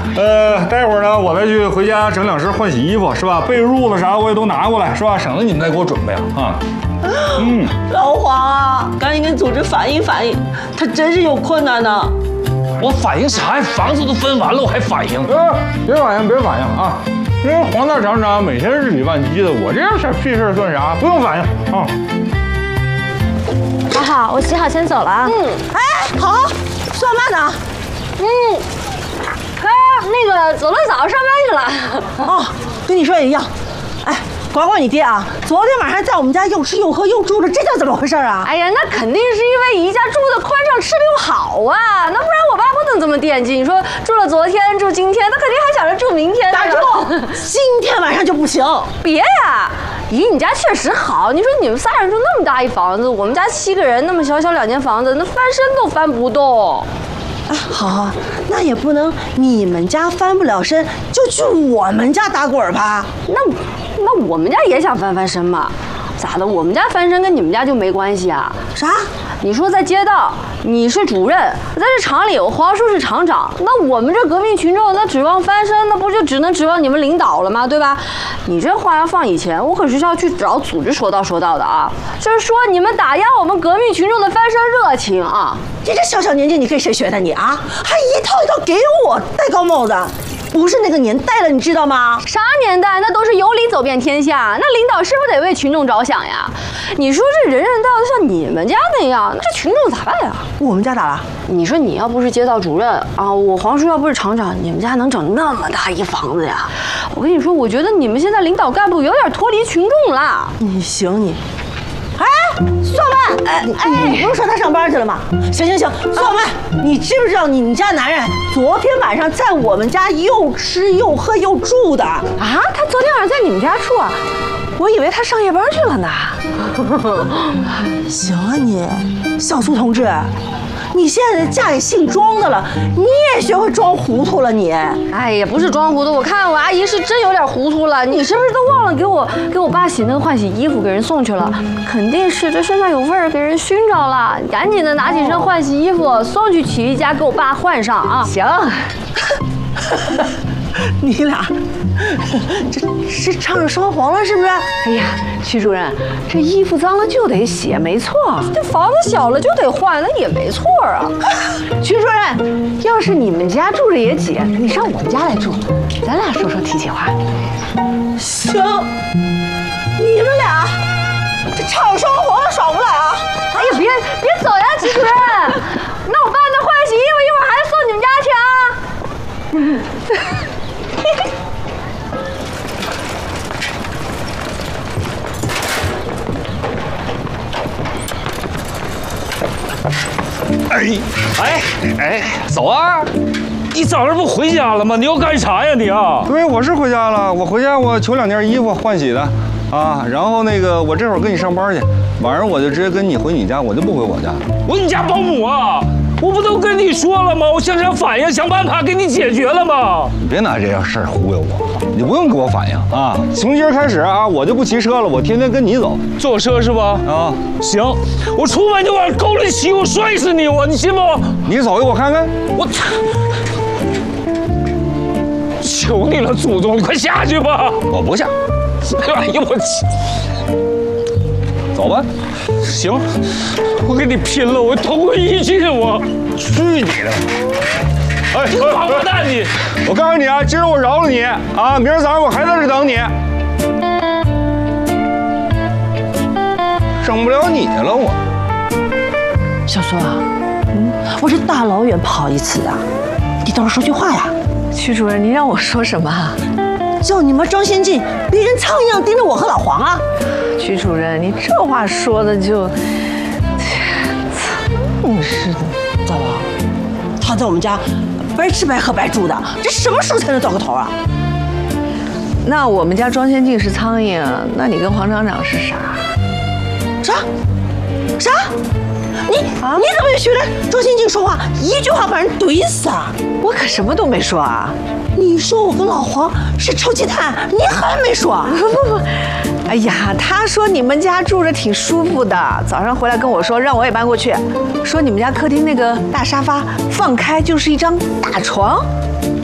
待会儿呢，我再去回家整2身换洗衣服，是吧？被褥子啥我也都拿过来，是吧？省得你们再给我准备啊。 老黄啊，赶紧跟组织反映反映，他真是有困难呢。 我反映啥呀？房子都分完了，我还反映？ 别反应啊！因为黄大厂长每天日理万机的，我这样屁事算啥？不用反应啊。 好，我洗好先走了啊。 哎，好，算慢呢。 那个走得早，上班去了。 哦，跟你说也一样。哎，管管你爹啊！昨天晚上在我们家又吃又喝又住的，这叫怎么回事啊？ 哎呀，那肯定是因为宜家住的宽敞，吃的又好啊。那不然我爸不能这么惦记。你说住了昨天，住今天，他肯定还想着住明天。 打住！今天晚上就不行。 别呀，姨，你家确实好。你说你们仨人住那么大一房子，我们家7个人，那么小2间房子，那翻身都翻不动。 哎，好，那也不能你们家翻不了身，就去我们家打滚吧。 那我们家也想翻翻身嘛？咋的？我们家翻身跟你们家就没关系啊？ 啥？ 你说在街道你是主任，在这厂里黄叔是厂长，那我们这革命群众那指望翻身，那不就只能指望你们领导了吗？对吧？你这话要放以前，我可是要去找组织说道的啊，就是说你们打压我们革命群众的翻身热情啊！ 你这小年纪，你跟谁学的你啊？还一套一套给我戴高帽子，不是那个年代了，你知道吗？ 啥年代？那都是有理走遍天下，那领导是不是得为群众着想呀？你说这人到像你们家那样，那这群众咋办呀？ 我们家咋了？ 你说你要不是街道主任啊，我黄叔要不是厂长，你们家能整那么大一房子呀？我跟你说，我觉得你们现在领导干部有点脱离群众了。 你行你。哎，算曼，你不是说他上班去了吗？行，算曼，你知不知道你家男人昨天晚上在我们家又吃又喝又住的啊？ 他昨天晚上在你们家住啊？我以为他上夜班去了呢。 行啊你，小苏同志，你现在嫁给姓庄的了，你也学会装糊涂了你。 哎呀，不是装糊涂，我看我阿姨是真有点糊涂了。你是不是都忘了给我爸洗那个换洗衣服给人送去了？肯定是这身上有味儿，给人熏着了。赶紧的拿起身换洗衣服送去洗衣家给我爸换上啊！ 行。 你俩这是唱着双簧了是不是？ 哎呀，徐主任，这衣服脏了就得洗，没错。 这房子小了就得换，那也没错啊。 徐主任，要是你们家住着也挤，你上我们家来住，咱俩说说提起话。 行，你们俩这唱双簧了爽不来啊！ 哎呀，别走呀，徐主任。那我爸那换洗衣服一会儿还送你们家去啊。 哎，走啊！你早上不回家了吗？你要干啥呀你啊？ 对，我是回家了。我回家我求2件衣服换洗的，啊，然后那个我这会儿跟你上班去，晚上我就直接跟你回你家，我就不回我家了。 我你家保姆啊！我不都跟你说了吗？我向上反映，想办法给你解决了吗？ 你别拿这样事儿忽悠我，你不用给我反应啊！从今儿开始啊，我就不骑车了，我天天跟你走。 坐车是吧？ 啊， 行，我出门就往沟里骑，我摔死你！你信不？ 你走一个我看看。 我求你了，祖宗，你快下去吧！ 我不下。 哎呀，我走吧。 行，我跟你拼了！我同归于尽！我去你的！哎， 你王八蛋你！ 我告诉你啊，今儿我饶了你啊，明儿早上我还在这等你。整不了你了我。 小苏啊，我这大老远跑一次啊，你倒是说句话呀。 徐主任，您让我说什么？ 叫你妈装先进，别人苍蝇一样盯着我和老黄啊！ 徐主任，你这话说的就，真是的。 咋了？他在我们家白吃白喝白住的，这什么时候才能到个头啊？ 那我们家庄先进是苍蝇，那你跟黄厂长是啥？ 啥？你怎么也学着庄先进说话，一句话把人怼死啊？ 我可什么都没说啊！ 你说我跟老黄是臭鸡蛋，你还没说？ 不，哎呀，他说你们家住着挺舒服的，早上回来跟我说，让我也搬过去，说你们家客厅那个大沙发放开就是一张大床。